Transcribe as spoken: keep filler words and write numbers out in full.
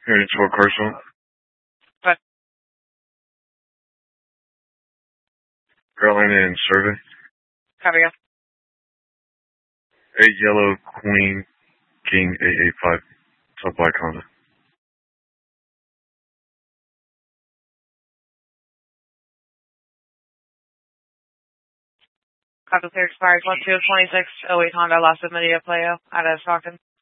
Here's for Carson. But Carolina and Survey. copy you. Eight yellow, queen, king, eight eight five. Top black Honda. Copy clear expired one two twenty six oh eight Honda Lost of Media Playo out of Stockton.